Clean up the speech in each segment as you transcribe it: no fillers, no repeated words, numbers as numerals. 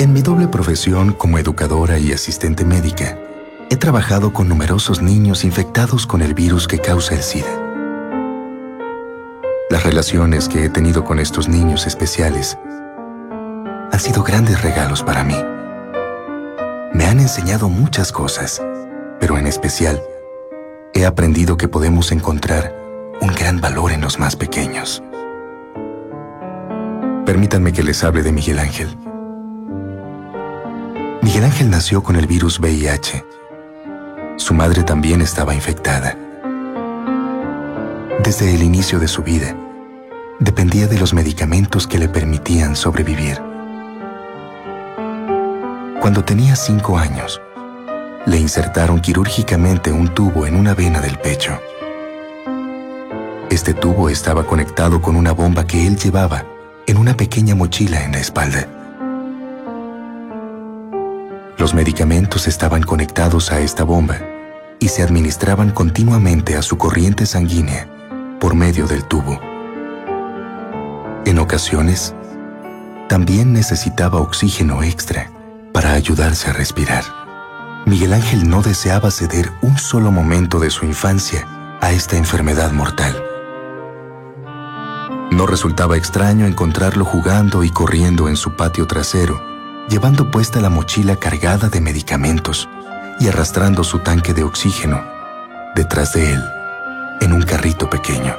En mi doble profesión como educadora y asistente médica, he trabajado con numerosos niños infectados con el virus que causa el SIDA. Las relaciones que he tenido con estos niños especiales han sido grandes regalos para mí. Me han enseñado muchas cosas, pero en especial, he aprendido que podemos encontrar un gran valor en los más pequeños. Permítanme que les hable de Miguel Ángel. Miguel Ángel nació con el virus VIH. Su madre también estaba infectada. Desde el inicio de su vida, dependía de los medicamentos que le permitían sobrevivir. Cuando tenía 5 años, le insertaron quirúrgicamente un tubo en una vena del pecho. Este tubo estaba conectado con una bomba que él llevaba en una pequeña mochila en la espalda. Los medicamentos estaban conectados a esta bomba y se administraban continuamente a su corriente sanguínea por medio del tubo. En ocasiones, también necesitaba oxígeno extra para ayudarse a respirar. Miguel Ángel no deseaba ceder un solo momento de su infancia a esta enfermedad mortal. No resultaba extraño encontrarlo jugando y corriendo en su patio trasero, llevando puesta la mochila cargada de medicamentos y arrastrando su tanque de oxígeno detrás de él, en un carrito pequeño.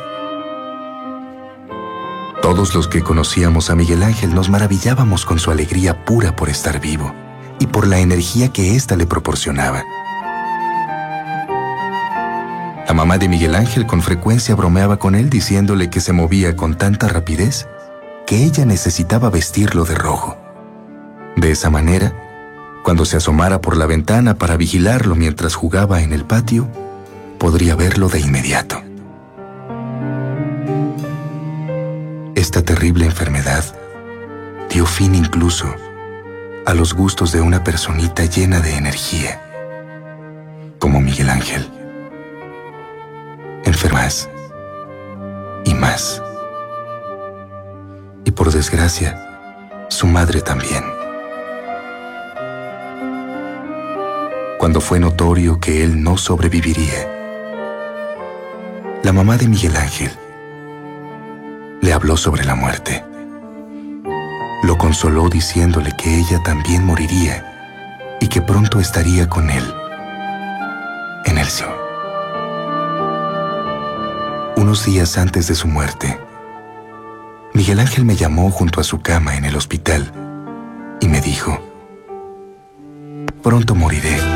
Todos los que conocíamos a Miguel Ángel nos maravillábamos con su alegría pura por estar vivo y por la energía que ésta le proporcionaba. La mamá de Miguel Ángel con frecuencia bromeaba con él diciéndole que se movía con tanta rapidez que ella necesitaba vestirlo de rojo. De esa manera, cuando se asomara por la ventana para vigilarlo mientras jugaba en el patio, podría verlo de inmediato. Esta terrible enfermedad dio fin incluso a los gustos de una personita llena de energía, como Miguel Ángel. Enfermas y más. Y por desgracia, su madre también. Cuando fue notorio que él no sobreviviría, la mamá de Miguel Ángel le habló sobre la muerte. Lo consoló diciéndole que ella también moriría y que pronto estaría con él en el cielo. Unos días antes de su muerte, Miguel Ángel me llamó junto a su cama en el hospital y me dijo: «Pronto moriré.